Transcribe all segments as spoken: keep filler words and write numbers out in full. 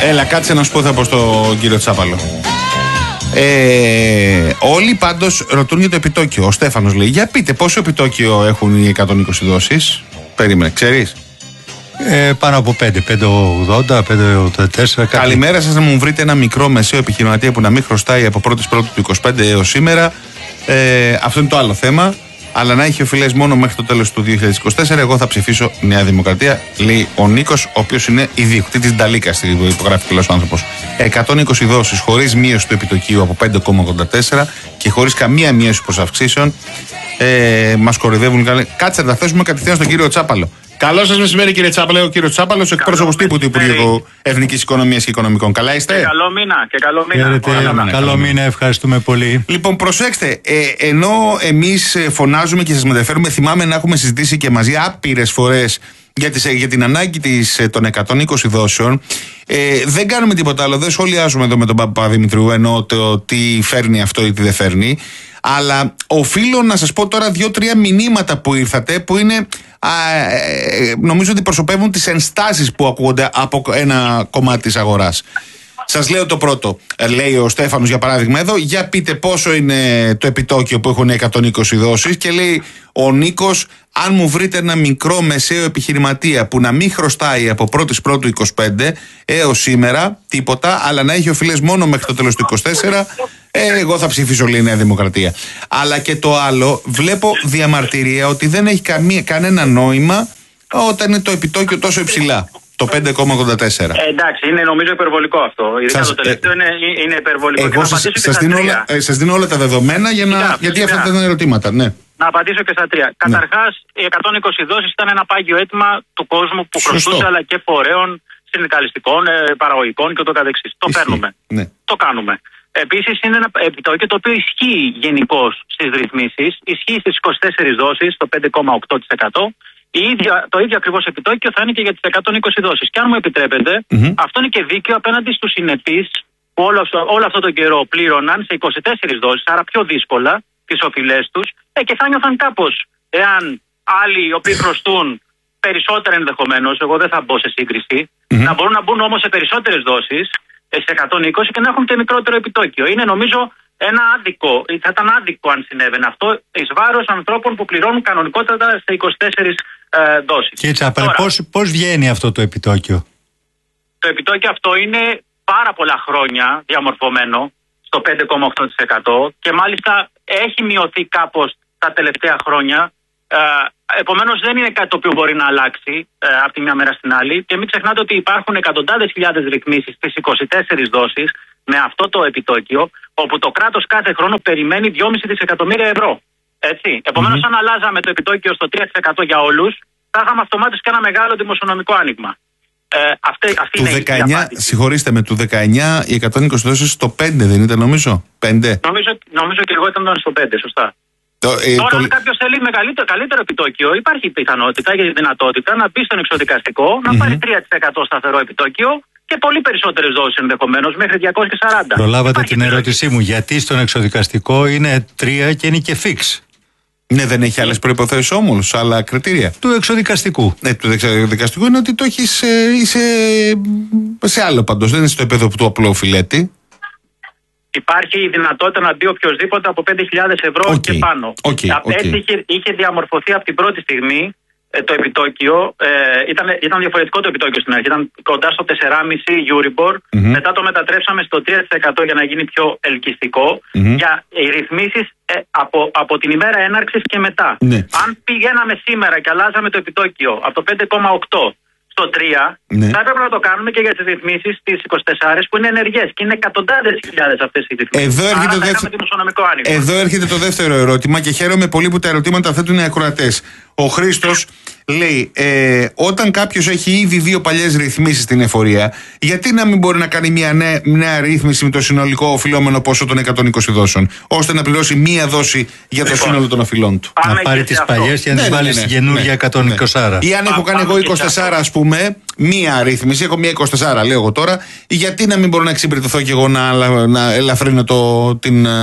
Έλα, κάτσε να σου πω, θα πω στον κύριο Τσάπαλο. Ε, όλοι πάντως ρωτούν για το επιτόκιο. Ο Στέφανος λέει: για πείτε, πόσο επιτόκιο έχουν οι εκατόν είκοσι δόσεις? Περίμενε, ξέρεις? Ε, πάνω από πέντε, πέντε ογδόντα, πέντε ογδόντα τέσσερα. Κάτι. Καλημέρα σας, να μου βρείτε ένα μικρό μεσαίο επιχειρηματία που να μην χρωστάει από πρώτη πρώτη του είκοσι πέντε έως σήμερα. Ε, αυτό είναι το άλλο θέμα. Αλλά να έχει οφειλές μόνο μέχρι το τέλος του δύο χιλιάδες είκοσι τέσσερα. Εγώ θα ψηφίσω Νέα Δημοκρατία, λέει ο Νίκος, ο οποίος είναι ιδιοκτήτης Νταλίκας, υπογράφει και ο άνθρωπος. εκατόν είκοσι δόσεις χωρίς μείωση του επιτοκίου από πέντε κόμμα ογδόντα τέσσερα και χωρίς καμία μείωση προς αυξήσεων. Ε, μας κοροϊδεύουν. Κάτσε να τα θέσουμε κατευθείαν στον κύριο Τσάπαλο. Καλό σας μεσημέρι, κύριε Τσάπαλο. Ο κύριος Τσάπαλος, εκπρόσωπος τύπου του Υπουργείου Εθνικής Οικονομίας και Οικονομικών. Καλά είστε? Και καλό μήνα. Και καλό μήνα. Χαίρετε, καλό, μήνα. καλό μήνα, ευχαριστούμε πολύ. Λοιπόν, προσέξτε, ε, ενώ εμείς φωνάζουμε και σας μεταφέρουμε, θυμάμαι να έχουμε συζητήσει και μαζί άπειρες φορές για, τις, για την ανάγκη της, των εκατόν είκοσι δόσεων. Ε, δεν κάνουμε τίποτα άλλο, δεν σχολιάζουμε εδώ με τον Παπαδημητρίου ενώ το τι φέρνει αυτό ή τι δεν φέρνει. Αλλά οφείλω να σας πω τώρα δύο-τρία μηνύματα που ήρθατε, που είναι, α, ε, νομίζω ότι προσωπεύουν τις ενστάσεις που ακούγονται από ένα κομμάτι της αγοράς. Σας λέω το πρώτο. Λέει ο Στέφανος για παράδειγμα εδώ: για πείτε πόσο είναι το επιτόκιο που έχουν εκατόν είκοσι δόσεις. Και λέει ο Νίκος: αν μου βρείτε ένα μικρό μεσαίο επιχειρηματία που να μην χρωστάει από πρώτη πρώτου είκοσι πέντε έως σήμερα τίποτα, αλλά να έχει οφειλές μόνο μέχρι το τέλος του είκοσι τέσσερα, ε, εγώ θα ψηφίσω, λέει, Νέα Δημοκρατία. Αλλά και το άλλο, βλέπω διαμαρτυρία ότι δεν έχει καμία, κανένα νόημα όταν είναι το επιτόκιο τόσο υψηλά. Το πέντε κόμμα ογδόντα τέσσερα. Ε, εντάξει, είναι νομίζω υπερβολικό αυτό. Ειδικά σας, το τελευταίο ε, είναι, είναι υπερβολικό. Εγώ σας, σας, δίνω όλα, ε, σας δίνω όλα τα δεδομένα για να, φυσικά, γιατί φυσικά. Αυτά ήταν ερωτήματα. Ναι. Να απαντήσω και στα τρία. Ναι. Καταρχάς, οι εκατόν είκοσι δόσεις ήταν ένα πάγιο αίτημα του κόσμου που Σωστό. χρωστούσε, αλλά και φορέων συνδικαλιστικών, ε, παραγωγικών και ούτω καθεξής. Το Ισχύει. παίρνουμε. Ναι. Το κάνουμε. Επίσης, είναι ένα επιτόκιο το οποίο ισχύει γενικώς στις ρυθμίσεις. Ισχύει στις είκοσι τέσσερις δόσεις, το πέντε κόμμα οκτώ τοις εκατό. Η ίδια, το ίδιο ακριβώς επιτόκιο θα είναι και για τις εκατόν είκοσι δόσεις. Και αν μου επιτρέπετε, mm-hmm. αυτό είναι και δίκαιο απέναντι στους συνεπείς που όλο αυτό, όλο αυτό τον καιρό πλήρωναν σε είκοσι τέσσερις δόσεις, άρα πιο δύσκολα τις οφειλές τους, ε, και θα νιώθαν κάπως εάν άλλοι οι οποίοι χρωστούν περισσότερα ενδεχομένως, εγώ δεν θα μπω σε σύγκριση, mm-hmm. να μπορούν να μπουν όμως σε περισσότερες δόσεις, σε εκατόν είκοσι, και να έχουν και μικρότερο επιτόκιο. Είναι νομίζω ένα άδικο, θα ήταν άδικο αν συνέβαινε αυτό εις βάρος ανθρώπων που πληρώνουν κανονικότατα σε είκοσι τέσσερις ε, δόσεις. Κύριε Τσάπαλε, πώς, πώς βγαίνει αυτό το επιτόκιο? Το επιτόκιο αυτό είναι πάρα πολλά χρόνια διαμορφωμένο στο πέντε κόμμα οκτώ τοις εκατό και μάλιστα έχει μειωθεί κάπως τα τελευταία χρόνια. Ε, επομένως δεν είναι κάτι το οποίο μπορεί να αλλάξει ε, από τη μια μέρα στην άλλη, και μην ξεχνάτε ότι υπάρχουν εκατοντάδες χιλιάδες ρυθμίσεις στις είκοσι τέσσερις δόσεις με αυτό το επιτόκιο, όπου το κράτος κάθε χρόνο περιμένει δυόμισι δισεκατομμύρια ευρώ. Έτσι. Επομένως, mm-hmm. αν αλλάζαμε το επιτόκιο στο τρία τοις εκατό για όλους, θα είχαμε αυτομάτως και ένα μεγάλο δημοσιονομικό άνοιγμα. Ε, αυτή, αυτή είναι δεκαεννιά, η απάντηση. Συγχωρήστε με, του δεκαεννιά οι εκατόν είκοσι δόσεις στο πέντε δεν ήταν, νομίζω? πέντε. Νομίζω, νομίζω και εγώ ήταν στο πέντε, σωστά. Το, ε, Τώρα, το... αν κάποιος θέλει μεγαλύτερο, καλύτερο επιτόκιο, υπάρχει πιθανότητα και δυνατότητα να μπει στον εξωδικαστικό, mm-hmm. να πάρει τρία τοις εκατό σταθερό επιτόκιο και πολύ περισσότερες δόσεις ενδεχομένως, μέχρι διακόσια σαράντα. Προλάβατε υπάρχει την ερώτησή μου, γιατί στον εξωδικαστικό είναι τρία και είναι και φίξ? Ναι, δεν έχει άλλες προϋποθέσεις όμως, άλλα κριτήρια. Του εξωδικαστικού. Ναι, του εξωδικαστικού είναι ότι το έχεις ε, είσαι σε άλλο παντός, δεν είναι στο επίπεδο του απλού οφειλέτη. Υπάρχει η δυνατότητα να μπει οποιοδήποτε από πέντε χιλιάδες ευρώ okay. και πάνω. Okay, okay. Έτσι είχε, είχε διαμορφωθεί από την πρώτη στιγμή ε, το επιτόκιο. Ε, ήταν, ήταν διαφορετικό το επιτόκιο στην αρχή. Ήταν κοντά στο τέσσερα κόμμα πέντε Euribor. Mm-hmm. Μετά το μετατρέψαμε στο τρία τοις εκατό για να γίνει πιο ελκυστικό. Mm-hmm. Για οι ρυθμίσεις ε, από, από την ημέρα έναρξης και μετά. Mm-hmm. Αν πηγαίναμε σήμερα και αλλάζαμε το επιτόκιο από το πέντε κόμμα οκτώ στο τρία, ναι. θα έπρεπε να το κάνουμε και για τις ρυθμίσεις της είκοσι τέσσερα που είναι ενεργές και είναι εκατοντάδες χιλιάδες αυτές οι ρυθμίσεις. Εδώ έρχεται, Άρα, δεύτερο... άνοιγμα. Εδώ έρχεται το δεύτερο ερώτημα και χαίρομαι πολύ που τα ερωτήματα θέτουν οι ακροατές. Ο Χρήστος λέει, ε, όταν κάποιος έχει ήδη δύο παλιές ρυθμίσεις στην εφορία, γιατί να μην μπορεί να κάνει μια νέα, νέα ρύθμιση με το συνολικό οφειλόμενο ποσό των εκατόν είκοσι δόσεων, ώστε να πληρώσει μία δόση για το λοιπόν, σύνολο των οφειλών του? Να πάρει τις παλιές και να τις βάλει στην καινούργια εκατόν είκοσι. Ναι. Ή αν έχω κάνει εγώ είκοσι τέσσερα, ας πούμε, μία ρύθμιση, έχω μία είκοσι τέσσερα, λέω εγώ τώρα, γιατί να μην μπορώ να εξυπηρετηθώ και εγώ να, να ελαφρύνω το, την,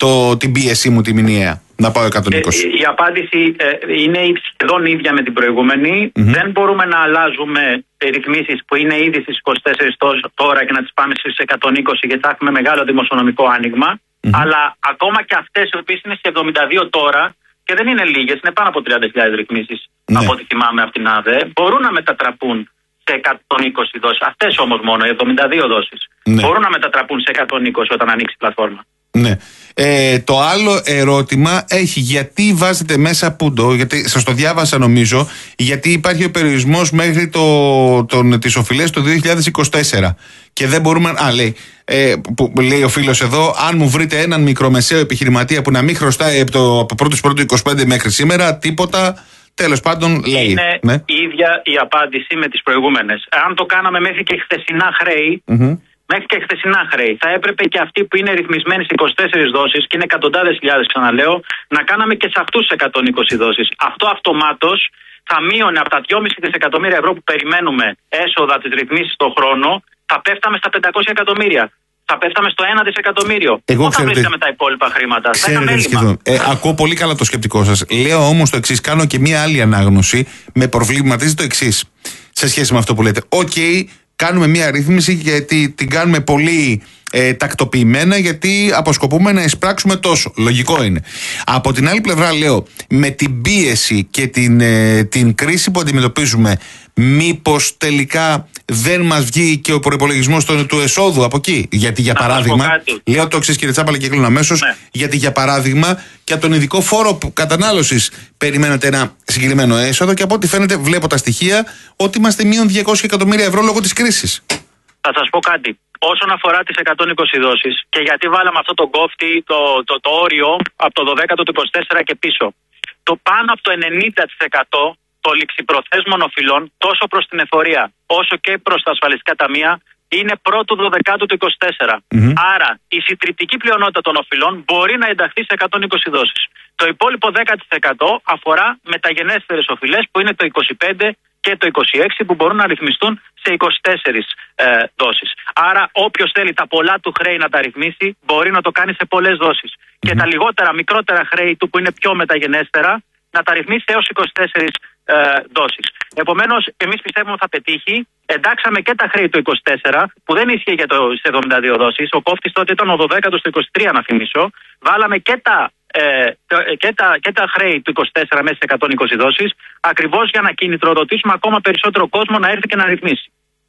το, την πίεσή μου τη μηνιαία. Να πάω εκατόν είκοσι. Ε, η απάντηση ε, είναι σχεδόν ίδια με την προηγούμενη. Mm-hmm. Δεν μπορούμε να αλλάζουμε ρυθμίσεις που είναι ήδη στις είκοσι τέσσερις τώρα και να τις πάμε στις εκατόν είκοσι, γιατί θα έχουμε μεγάλο δημοσιονομικό άνοιγμα. Mm-hmm. Αλλά ακόμα και αυτές οι οποίες είναι στις εβδομήντα δύο τώρα, και δεν είναι λίγες, είναι πάνω από τριάντα χιλιάδες ρυθμίσεις, mm-hmm. από ό,τι θυμάμαι από την ΑΔΕ, μπορούν να μετατραπούν σε εκατόν είκοσι δόσεις. Αυτές όμως μόνο, οι εβδομήντα δύο δόσεις, mm-hmm. μπορούν να μετατραπούν σε εκατόν είκοσι όταν ανοίξει η πλατφόρμα. Ναι. Ε, το άλλο ερώτημα έχει γιατί βάζετε μέσα πούντο, γιατί σας το διάβασα νομίζω, γιατί υπάρχει ο περιορισμός μέχρι το, τον, τις οφειλές το δύο χιλιάδες είκοσι τέσσερα και δεν μπορούμε, α λέει, ε, που, λέει ο φίλος εδώ, αν μου βρείτε έναν μικρομεσαίο επιχειρηματία που να μην χρωστάει από το από πρώτος πρώτου είκοσι πέντε μέχρι σήμερα τίποτα, τέλος πάντων λέει. Είναι ναι. η ίδια η απάντηση με τις προηγούμενες. Αν το κάναμε μέχρι και χθεσινά χρέη, mm-hmm. μέχρι και χθεσινά χρέη, θα έπρεπε και αυτοί που είναι ρυθμισμένοι σε είκοσι τέσσερις δόσεις και είναι εκατοντάδες χιλιάδες, ξαναλέω, να κάναμε και σε αυτούς εκατόν είκοσι δόσεις. Αυτό αυτομάτως θα μείωνε από τα δυόμισι δισεκατομμύρια ευρώ που περιμένουμε έσοδα της ρυθμίσης τον χρόνο, θα πέφταμε στα πεντακόσια εκατομμύρια. Θα πέφταμε στο ένα δισεκατομμύριο. Εγώ Πού θα βρίσκαμε τα υπόλοιπα χρήματα? Ξέρετε, ε, ακούω πολύ καλά το σκεπτικό σας. Λέω όμως το εξής, κάνω και μία άλλη ανάγνωση. Με προβληματίζει το εξής σε σχέση με αυτό που λέτε. Οκ, okay, κάνουμε μία ρύθμιση γιατί την κάνουμε πολύ ε, τακτοποιημένα, γιατί αποσκοπούμε να εισπράξουμε τόσο. Λογικό είναι. Από την άλλη πλευρά λέω, με την πίεση και την, ε, την κρίση που αντιμετωπίζουμε, μήπως τελικά δεν μας βγει και ο προϋπολογισμός του, του εσόδου από εκεί? Γιατί για να παράδειγμα, λέω το εξής κύριε Τσάπαλα και κλείνω αμέσως, ναι. γιατί για παράδειγμα και από τον ειδικό φόρο κατανάλωσης περιμένετε ένα συγκεκριμένο έσοδο και από ό,τι φαίνεται βλέπω τα στοιχεία ότι είμαστε μείον διακόσια εκατομμύρια ευρώ λόγω της κρίσης. Θα σας πω κάτι. Όσον αφορά τις εκατόν είκοσι δόσεις και γιατί βάλαμε αυτό το κόφτη, το, το, το όριο από το δωδέκατο του είκοσι τέσσερα και πίσω, το πάνω από το ενενήντα τοις εκατό των ληξιπροθέσμων οφειλών τόσο προς την εφορία όσο και προς τα ασφαλιστικά ταμεία είναι πρώτου δωδεκάτου του είκοσι τέσσερα. Mm-hmm. Άρα η συντριπτική πλειονότητα των οφειλών μπορεί να ενταχθεί σε εκατόν είκοσι δόσεις. Το υπόλοιπο δέκα τοις εκατό αφορά μεταγενέστερες οφειλές που είναι το είκοσι πέντε και το είκοσι έξι που μπορούν να ρυθμιστούν σε είκοσι τέσσερις ε, δόσεις. Άρα όποιος θέλει τα πολλά του χρέη να τα ρυθμίσει μπορεί να το κάνει σε πολλές δόσεις. Mm-hmm. Και τα λιγότερα, μικρότερα χρέη του που είναι πιο μεταγενέστερα να τα ρυθμίσει έως είκοσι τέσσερις ε, δόσεις. Επομένως, εμείς πιστεύουμε ότι θα πετύχει. Εντάξαμε και τα χρέη του είκοσι τέσσερα που δεν ίσχυε για το εβδομήντα δύο δόσεις. Ο κόφτης τότε ήταν ο δωδέκατος του είκοσι τρία, να θυμίσω. Βάλαμε και τα, ε, και τα, και τα χρέη του είκοσι τέσσερα μέσα σε εκατόν είκοσι δόσεις, ακριβώς για να κινητροδοτήσουμε ακόμα περισσότερο κόσμο να έρθει και να ρυθμίσει.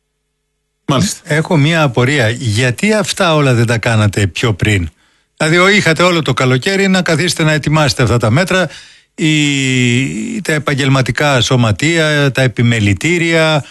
Μάλιστα. Έχω μια απορία. Γιατί αυτά όλα δεν τα κάνατε πιο πριν? Δηλαδή, είχατε όλο το καλοκαίρι να καθίσετε να ετοιμάσετε αυτά τα μέτρα. Η, τα επαγγελματικά σωματεία, τα επιμελητήρια,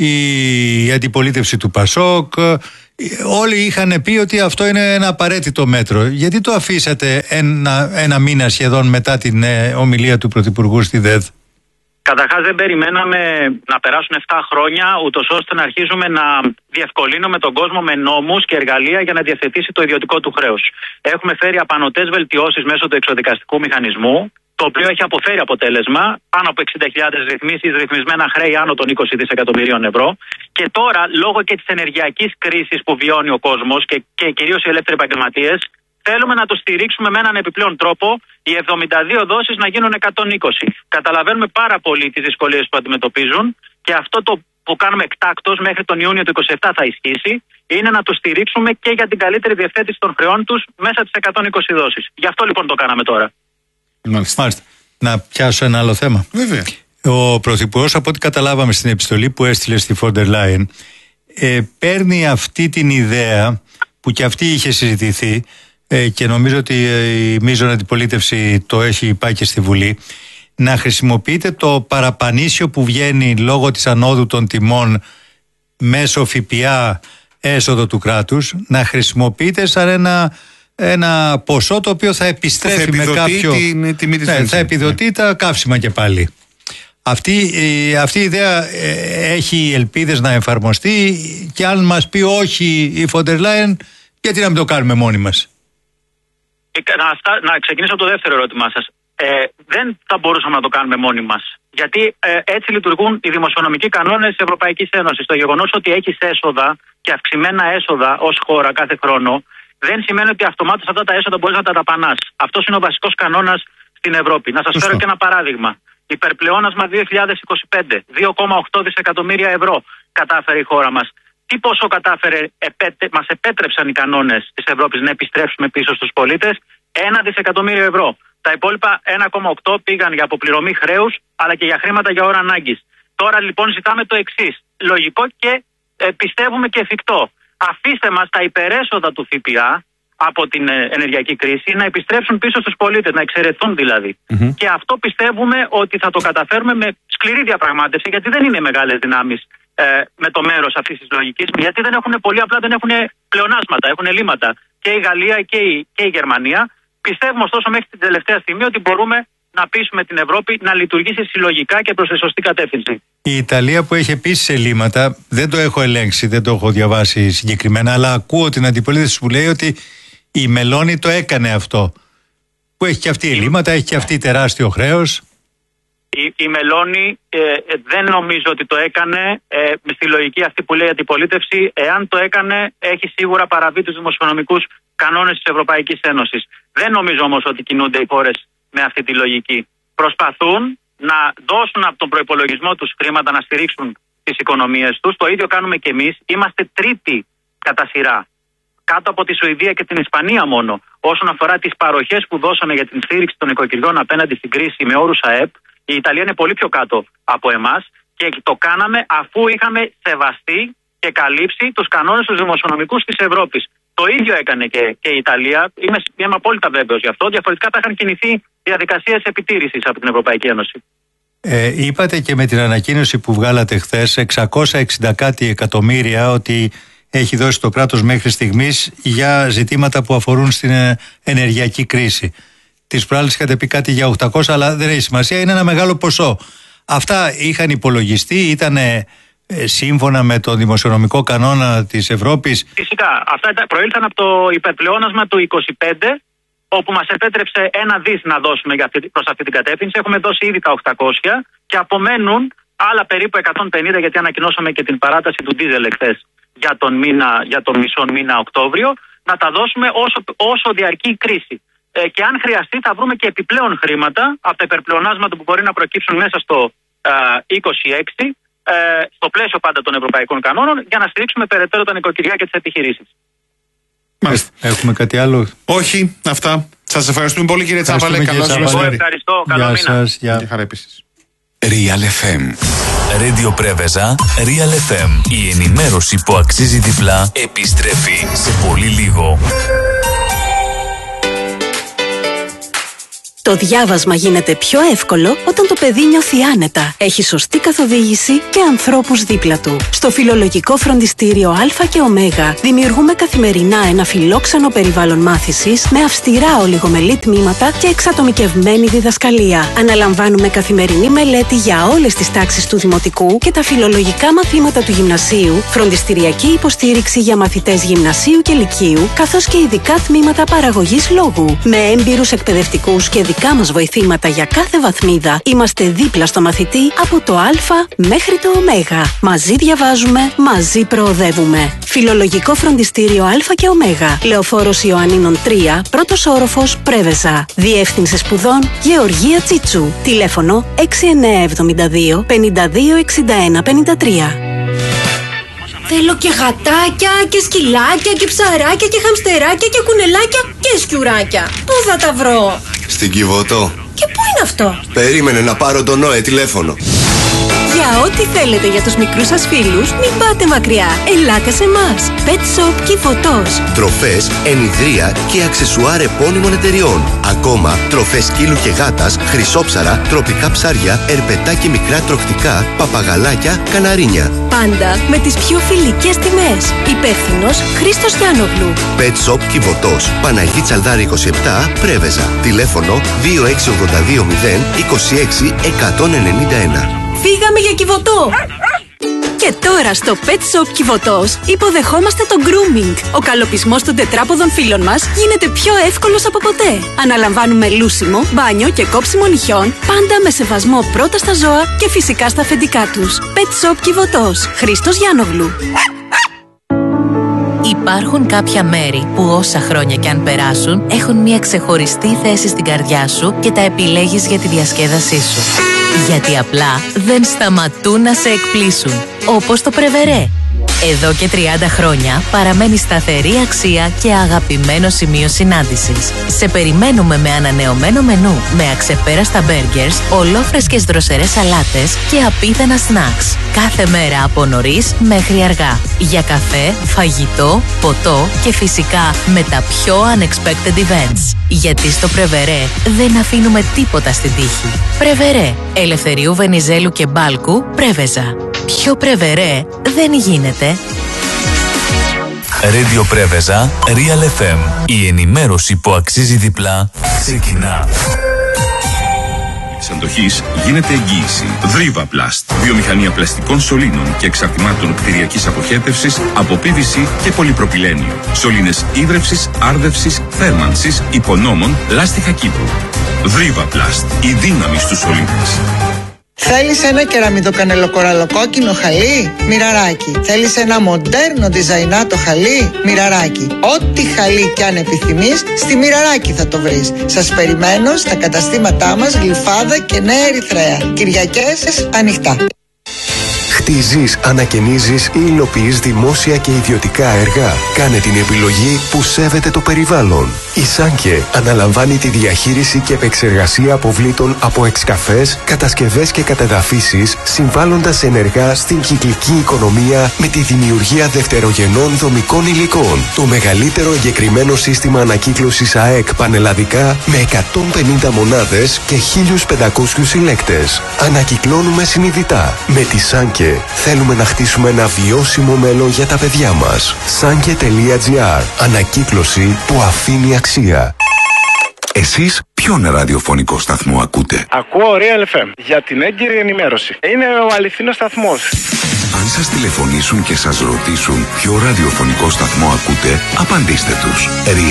η αντιπολίτευση του Πασόκ, όλοι είχαν πει ότι αυτό είναι ένα απαραίτητο μέτρο. Γιατί το αφήσατε ένα, ένα μήνα σχεδόν μετά την ε, ομιλία του Πρωθυπουργού στη ΔΕΔ? Καταρχάς δεν περιμέναμε να περάσουν επτά χρόνια ούτως ώστε να αρχίζουμε να διευκολύνουμε τον κόσμο με νόμους και εργαλεία για να διαθετήσει το ιδιωτικό του χρέος. Έχουμε φέρει απανωτές βελτιώσεις μέσω του εξοδικαστικού μηχανισμού, το οποίο έχει αποφέρει αποτέλεσμα, πάνω από εξήντα χιλιάδες ρυθμίσεις, ρυθμισμένα χρέη άνω των είκοσι δισεκατομμυρίων ευρώ. Και τώρα, λόγω και της ενεργειακής κρίσης που βιώνει ο κόσμος και, και κυρίως οι ελεύθεροι επαγγελματίες, θέλουμε να το στηρίξουμε με έναν επιπλέον τρόπο, οι εβδομήντα δύο δόσεις να γίνουν εκατόν είκοσι. Καταλαβαίνουμε πάρα πολύ τις δυσκολίες που αντιμετωπίζουν και αυτό το που κάνουμε εκτάκτως μέχρι τον Ιούνιο του είκοσι επτά θα ισχύσει, είναι να το στηρίξουμε και για την καλύτερη διευθέτηση των χρεών τους μέσα στις εκατόν είκοσι δόσεις. Γι' αυτό λοιπόν το κάναμε τώρα. Μάλιστα. Μάλιστα. Να πιάσω ένα άλλο θέμα. Βέβαια. Ο Πρωθυπουργός, από ό,τι καταλάβαμε στην επιστολή που έστειλε στη Φόντερ Λάιεν, ε, παίρνει αυτή την ιδέα που και αυτή είχε συζητηθεί ε, και νομίζω ότι η μείζωνα αντιπολίτευση το έχει πάει και στη Βουλή, να χρησιμοποιείται το παραπανίσιο που βγαίνει λόγω της ανόδου των τιμών μέσω ΦΠΑ έσοδο του κράτους, να χρησιμοποιείται σαν ένα ένα ποσό το οποίο θα επιστρέφει με κάποιο. Την τιμή της ναι, θα επιδοτεί ναι. τα καύσιμα και πάλι. Αυτή, αυτή η ιδέα ε, έχει ελπίδες να εφαρμοστεί και αν μας πει όχι η Φόντερ Λάιεν, γιατί να μην το κάνουμε μόνοι μας? Να, να ξεκινήσω από το δεύτερο ερώτημά σας. Ε, δεν θα μπορούσαμε να το κάνουμε μόνοι μας. Γιατί ε, έτσι λειτουργούν οι δημοσιονομικοί κανόνες της Ευρωπαϊκής Ένωσης. Το γεγονός ότι έχεις έσοδα και αυξημένα έσοδα ως χώρα κάθε χρόνο δεν σημαίνει ότι αυτομάτως αυτά τα έσοδα μπορείς να τα δαπανάς. Αυτός είναι ο βασικός κανόνας στην Ευρώπη. Να σας φέρω και ένα παράδειγμα. Υπερπλεόνασμα δύο χιλιάδες είκοσι πέντε, δύο κόμμα οκτώ δισεκατομμύρια ευρώ κατάφερε η χώρα μας. Τι ποσό κατάφερε, επέτε, μας επέτρεψαν οι κανόνες της Ευρώπης να επιστρέψουμε πίσω στους πολίτες? Ένα δισεκατομμύριο ευρώ. Τα υπόλοιπα ένα κόμμα οκτώ πήγαν για αποπληρωμή χρέους, αλλά και για χρήματα για ώρα ανάγκης. Τώρα λοιπόν ζητάμε το εξής. Λογικό και ε, πιστεύουμε και εφικτό. Αφήστε μας τα υπερέσοδα του ΦΠΑ από την ε, ενεργειακή κρίση να επιστρέψουν πίσω στους πολίτες, να εξαιρεθούν δηλαδή. Mm-hmm. Και αυτό πιστεύουμε ότι θα το καταφέρουμε με σκληρή διαπραγμάτευση, γιατί δεν είναι μεγάλες δυνάμεις ε, με το μέρος αυτής της λογικής, γιατί δεν έχουν πολύ απλά, δεν έχουν πλεονάσματα, έχουν ελλείμματα και η Γαλλία και η, και η Γερμανία. Πιστεύουμε ωστόσο μέχρι την τελευταία στιγμή ότι μπορούμε να πείσουμε την Ευρώπη να λειτουργήσει συλλογικά και προς τη σωστή κατεύθυνση. Η Ιταλία που έχει επίσης ελλείμματα, δεν το έχω ελέγξει, δεν το έχω διαβάσει συγκεκριμένα, αλλά ακούω την αντιπολίτευση που λέει ότι η Μελώνη το έκανε αυτό. Που έχει και αυτή ελλείμματα, έχει και αυτή τεράστιο χρέος. Η, η Μελώνη ε, δεν νομίζω ότι το έκανε ε, στη λογική αυτή που λέει η αντιπολίτευση. Εάν το έκανε, έχει σίγουρα παραβεί τους δημοσιονομικούς κανόνες της Ευρωπαϊκής Ένωσης. Δεν νομίζω όμως ότι κινούνται οι χώρες με αυτή τη λογική. Προσπαθούν να δώσουν από τον προϋπολογισμό τους χρήματα να στηρίξουν τις οικονομίες τους. Το ίδιο κάνουμε και εμείς. Είμαστε τρίτη κατά σειρά, κάτω από τη Σουηδία και την Ισπανία μόνο, όσον αφορά τις παροχές που δώσαμε για την στήριξη των οικοκυριών απέναντι στην κρίση με όρους ΑΕΠ. Η Ιταλία είναι πολύ πιο κάτω από εμάς και το κάναμε αφού είχαμε σεβαστεί και καλύψει τους κανόνες τους δημοσιονομικούς της Ευρώπης. Το ίδιο έκανε και, και η Ιταλία. Είμαι, είμαι απόλυτα βέβαιος γι' αυτό. Διαφορετικά θα είχαν κινηθεί διαδικασίες επιτήρησης από την Ευρωπαϊκή Ένωση. Ε, είπατε και με την ανακοίνωση που βγάλατε χθες εξακόσια εξήντα κάτι εκατομμύρια ότι έχει δώσει το κράτος μέχρι στιγμής για ζητήματα που αφορούν στην ενεργειακή κρίση. Τις προάλλες είχατε πει κάτι για οκτακόσια, αλλά δεν έχει σημασία, είναι ένα μεγάλο ποσό. Αυτά είχαν υπολογιστεί, ήταν σύμφωνα με το δημοσιονομικό κανόνα της Ευρώπης? Φυσικά. Αυτά προήλθαν από το υπερπλεόνασμα του είκοσι πέντε, όπου μας επέτρεψε ένα δις να δώσουμε για αυτή, προς αυτή την κατεύθυνση. Έχουμε δώσει ήδη τα οκτακόσια και απομένουν άλλα περίπου εκατόν πενήντα, γιατί ανακοινώσαμε και την παράταση του ντίζελ εχθές για τον, μήνα, για τον μισό μήνα Οκτώβριο, να τα δώσουμε όσο, όσο διαρκεί η κρίση. Ε, και αν χρειαστεί θα βρούμε και επιπλέον χρήματα από τα υπερπλεονάσματα που μπορεί να προκύψουν μέσα στο ε, είκοσι έξι, ε, στο πλαίσιο πάντα των ευρωπαϊκών κανόνων, για να στηρίξουμε περαιτέρω τα νοικοκυριά και τις επιχειρήσεις. Μάλιστα. Έχουμε κάτι άλλο? Όχι, αυτά. Σας ευχαριστούμε πολύ, κύριε Τσάπαλε. Καλό σας μεσημέρι. Ευχαριστώ. Καλό μήνα. Σας, γεια. Και χαρά επίσης. Real εφ εμ. Radio Πρέβεζα, Real εφ εμ. Η ενημέρωση που αξίζει διπλά επιστρέφει σε πολύ λίγο. Το διάβασμα γίνεται πιο εύκολο όταν το παιδί νιώθει άνετα, έχει σωστή καθοδήγηση και ανθρώπους δίπλα του. Στο Φιλολογικό Φροντιστήριο Α και Ω δημιουργούμε καθημερινά ένα φιλόξενο περιβάλλον μάθησης με αυστηρά ολιγομελή τμήματα και εξατομικευμένη διδασκαλία. Αναλαμβάνουμε καθημερινή μελέτη για όλες τις τάξεις του Δημοτικού και τα φιλολογικά μαθήματα του Γυμνασίου, φροντιστηριακή υποστήριξη για μαθητές Γυμνασίου και Λυκείου, καθώς και ειδικά τμήματα παραγωγής λόγου. Με έμπειρους εκπαιδευτικούς και δικά μας βοηθήματα για κάθε βαθμίδα, είμαστε δίπλα στο μαθητή από το Α μέχρι το Ω. Μαζί διαβάζουμε, μαζί προοδεύουμε. Φιλολογικό Φροντιστήριο Α και Ω. Λεωφόρος Ιωαννίνων τρία, πρώτος όροφος, Πρέβεζα. Διεύθυνση σπουδών Γεωργία Τσίτσου. Τηλέφωνο έξι εννιά εβδομήντα δύο πενήντα δύο εξήντα ένα πενήντα τρία. Θέλω και γατάκια και σκυλάκια και ψαράκια και χαμστεράκια και κουνελάκια και σκιουράκια. Πού θα τα βρω? Στην Κιβωτό. Και πού είναι αυτό? Περίμενε να πάρω τον Νόε τηλέφωνο. Για ό,τι θέλετε για τους μικρούς σας φίλους, μην πάτε μακριά. Ελάτε σε εμάς. Pet Shop Κιβωτός. Τροφές, ενιδρία και αξεσουάρ επώνυμων εταιριών. Ακόμα τροφές σκύλου και γάτας, χρυσόψαρα, τροπικά ψάρια, ερπετά και μικρά τροκτικά, παπαγαλάκια, καναρίνια. Πάντα με τις πιο φιλικές τιμές. Υπεύθυνος Χρήστος Γιάννογλου. Pet Shop Κιβωτός. Παναγί Τσαλδάρη είκοσι επτά, Πρέβεζα. Τηλέφωνο δύο έξι ογδόντα δύο μηδέν είκοσι έξι εκατόν ενενήντα ένα. Φύγαμε για Κιβωτό! Και τώρα στο Pet Shop Κιβωτός υποδεχόμαστε το grooming. Ο καλοπισμός των τετράποδων φίλων μας γίνεται πιο εύκολος από ποτέ. Αναλαμβάνουμε λούσιμο, μπάνιο και κόψιμο νυχιών, πάντα με σεβασμό πρώτα στα ζώα και φυσικά στα αφεντικά τους. Pet Shop Κιβωτός. Χρήστος Γιάννογλου. Υπάρχουν κάποια μέρη που όσα χρόνια κι αν περάσουν έχουν μια ξεχωριστή θέση στην καρδιά σου και τα επιλέγεις για τη διασκέδασή σου. Γιατί απλά δεν σταματούν να σε εκπλήσουν. Όπως το Πρεβερέ. Εδώ και τριάντα χρόνια παραμένει σταθερή αξία και αγαπημένο σημείο συνάντησης. Σε περιμένουμε με ανανεωμένο μενού, με αξεπέραστα μπέργκερς, ολόφρεσκες δροσερές σαλάτες και απίθανα σνακς. Κάθε μέρα από νωρίς μέχρι αργά. Για καφέ, φαγητό, ποτό και φυσικά με τα πιο unexpected events. Γιατί στο Πρεβερέ δεν αφήνουμε τίποτα στην τύχη. Πρεβερέ. Ελευθερίου Βενιζέλου και Μπάλκου, Πρέβεζα. Πιο Πρεβερέ δεν γίνεται. Radio Πρέβεζα, Real εφ εμ. Η ενημέρωση που αξίζει διπλά ξεκινά. Της αντοχής γίνεται εγγύηση. Δρίβα Πλαστ. Βιομηχανία πλαστικών σωλήνων και εξαρτημάτων κτηριακής αποχέτευσης από πι βι σι και πολυπροπυλένιο. Σωλήνες ίδρευσης, άρδευσης, θέρμανσης, υπονόμων, λάστιχα Κύπρου. Δρίβα Πλαστ. Η δύναμη στους σωλήνες. Θέλεις ένα κεραμιδοκανελοκοραλοκόκκινο χαλί? Μοιραράκι. Θέλεις ένα μοντέρνο διζαϊνάτο χαλί? Μοιραράκι. Ό,τι χαλί κι αν επιθυμείς, στη Μοιραράκι θα το βρεις. Σας περιμένω στα καταστήματά μας Γλυφάδα και Νέα Ερυθρέα. Κυριακές ανοιχτά. Χτίζεις, ανακαινίζεις ή υλοποιείς δημόσια και ιδιωτικά έργα. Κάνε την επιλογή που σέβεται το περιβάλλον. Η Σάνκε αναλαμβάνει τη διαχείριση και επεξεργασία αποβλήτων από εξκαφές, κατασκευές και κατεδαφίσεις, συμβάλλοντας ενεργά στην κυκλική οικονομία με τη δημιουργία δευτερογενών δομικών υλικών. Το μεγαλύτερο εγκεκριμένο σύστημα ανακύκλωσης ΑΕΚ πανελλαδικά με εκατόν πενήντα μονάδες και χίλιους πεντακόσιους συλλέκτες. Ανακυκλώνουμε συνειδητά. Με τη Σάνκε θέλουμε να χτίσουμε ένα βιώσιμο μέλλον για τα παιδιά μας. Sanke τελεία τζι άρ. Ανακύκλωση που αφήνει αξία. Εσείς ποιον ραδιοφωνικό σταθμό ακούτε? Ακούω Real εφ εμ για την έγκυρη ενημέρωση. Είναι ο αληθινός σταθμός. Αν σας τηλεφωνήσουν και σας ρωτήσουν ποιο ραδιοφωνικό σταθμό ακούτε, απαντήστε τους.